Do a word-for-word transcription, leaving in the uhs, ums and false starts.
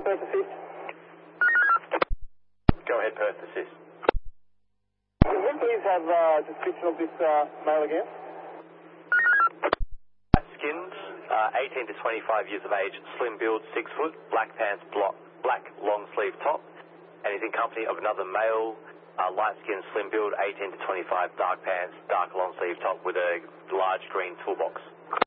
Perth assist. Go ahead, Perth assist. Can we please have a uh, description of this uh, male again? Skins, uh, eighteen to twenty-five years of age, slim build, six foot, black pants, block, black long sleeve top, and he's in company of another male, uh, light skin, slim build, eighteen to twenty-five, dark pants, dark long sleeve top with a large green toolbox.